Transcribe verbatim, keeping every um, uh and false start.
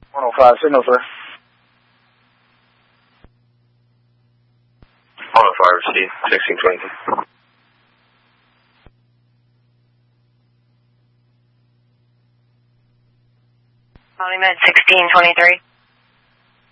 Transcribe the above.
one oh five, signal, sir. one oh five, receive, sixteen twenty-three. County Med sixteen twenty-three.